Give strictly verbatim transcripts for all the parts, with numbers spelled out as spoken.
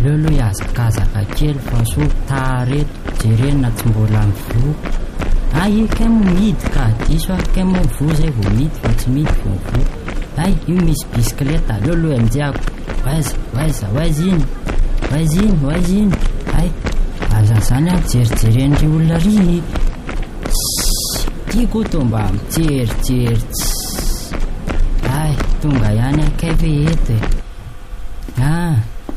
aleo aloha iazakazaka kely fa so tareto jerenina tsy mbola mivoa. Ay kay mo midy ka diso ah kay mo mivoa zay vao midy fa tsy midy vao mivoa. Ay io misy bisikleta aleo aloha aminjako. Waiza waiza waiza iny waiza iny waiza iny. Ay aza zany ah jerijeren'ry olona ry. Tiako to mba mijerijery. Ay tonga ihany ah kay ve eto e. Ah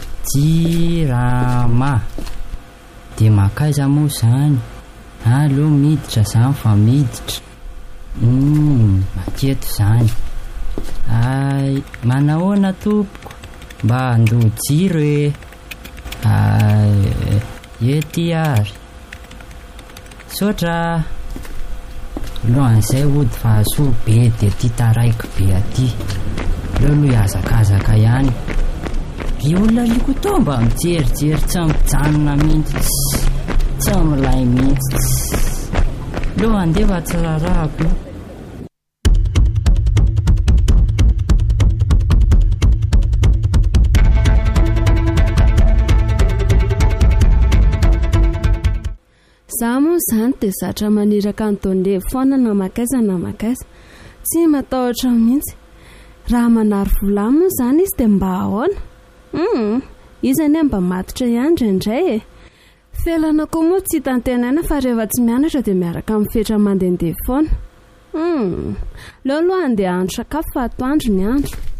jirama de makaiza moa zany. Allo miditra zany fa miditra. Hmm maketo zany. Ay manahoana tompoko mba andoha jiro e. Ay ety ary sotra lohan'izay ody fa asoa be de ty taraiko be aty. Leo aloha iazakazaka ihany. Ry olona liko to mba mijerijery tsy mijanona mihitsy tsy milay mihitsy. Leo andefa tsy rarahako. Za moa zany de zatra maniraka antonde foana na makaisa na makaisa tsy matahotra mihitsy. Raha manary vola moa zany izy de mba ahoana. Hmm izy ane mba matitra ihany indraindray e. Felana koa moa tsy tantenaina fa rehefa tsy mianatra de miaraka mifetra mandendeha foana. Hmm leo aloha andeha andro sakafo fa atoandro ny andro.